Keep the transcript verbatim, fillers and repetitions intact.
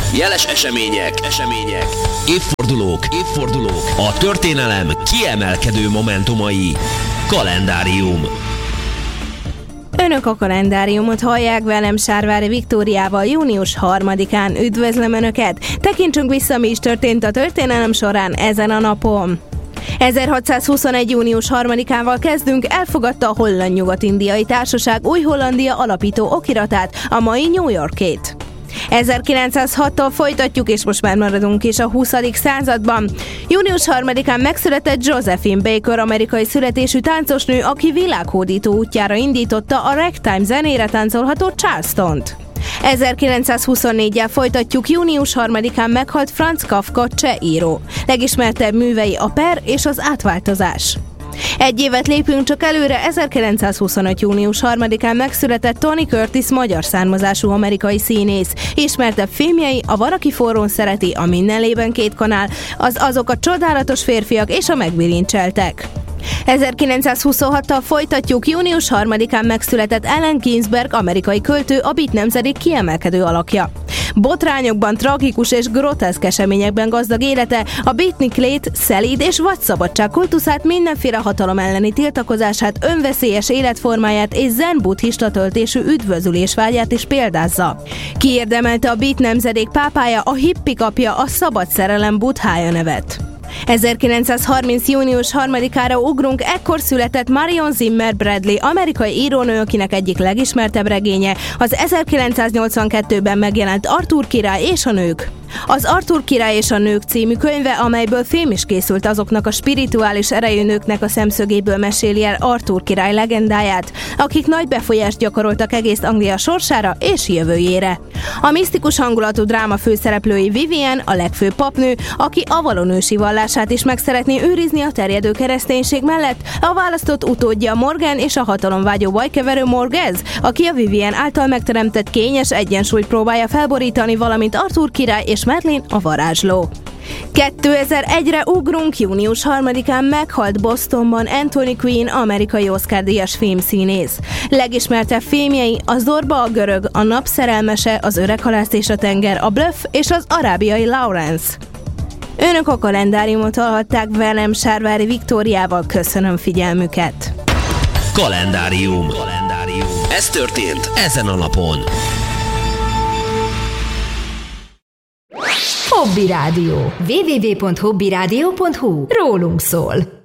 Jeles események, események, évfordulók, évfordulók, a történelem kiemelkedő momentumai. Kalendárium. Önök a kalendáriumot hallják, velem Sárvári Viktóriával június harmadikán. Üdvözlöm Önöket! Tekintsünk vissza, mi is történt a történelem során ezen a napon. ezerhatszázhuszonegy. június harmadikával kezdünk. Elfogadta a Holland Nyugat-Indiai Társaság Új-Hollandia alapító okiratát, a mai New Yorkét. ezerkilencszázhattól folytatjuk, és most már maradunk is a huszadik században. június harmadikán megszületett Josephine Baker, amerikai születésű táncosnő, aki világhódító útjára indította a ragtime zenére táncolható Charlestont. ezerkilencszázhuszonnégyel folytatjuk. június harmadikán meghalt Franz Kafka, cseh író. Legismertebb művei a Per és az átváltozás. Egy évet lépünk csak előre, ezerkilencszázhuszonöt. június harmadikán megszületett Tony Curtis, magyar származású amerikai színész. Ismertebb filmjei a Van, aki forrón szereti, a Minden lében két kanál, az Azok a csodálatos férfiak és a Megbilincseltek. ezerkilencszázhuszonhattal folytatjuk. június harmadikán megszületett Allen Ginsberg, amerikai költő, a beat nemzedék kiemelkedő alakja. Botrányokban, tragikus és groteszk eseményekben gazdag élete, a beatniklét, szelíd és vadszabadság kultuszát, mindenféle hatalom elleni tiltakozását, önveszélyes életformáját és zen buddhista töltésű üdvözülésvágyát is példázza. Kiérdemelte a beat nemzedék pápája, a hippik apja, a szabad szerelem buddhája nevet. ezerkilencszázharminc. június harmadikára ugrunk, ekkor született Marion Zimmer Bradley, amerikai írónő, akinek egyik legismertebb regénye az ezerkilencszáznyolcvankettőben megjelent Artúr király és a nők. Az Artúr király és a nők című könyve, amelyből film is készült, azoknak a spirituális erejű nőknek a szemszögéből meséli el Artúr király legendáját, akik nagy befolyást gyakoroltak egész Anglia sorsára és jövőjére. A misztikus hangulatú dráma főszereplői Vivian, a legfőbb papnő, aki Avalon ősi vallását is meg szeretné őrizni a terjedő kereszténység mellett, a választott utódja Morgan és a hatalomvágyó bajkeverő Morgez, aki a Vivian által megteremtett kényes egyensúlyt próbálja felborítani, valamint Artúr király és Merlin a varázsló. kétezer-egyre ugrunk, június harmadikán meghalt Bostonban Anthony Quinn, amerikai Oscar-díjas filmszínész. Legismertebb filmjei a Zorba a görög, a Nap szerelmese, az Öreg halász és a tenger, a Bluff és az arábiai Lawrence. Önök a kalendáriumot hallhatták, velem Sárvári Viktóriával. Köszönöm figyelmüket! Kalendárium. Kalendárium. Ez történt ezen a napon. Hobby Rádió. double-u double-u double-u pont hobby rádió pont hu. Rólunk szól.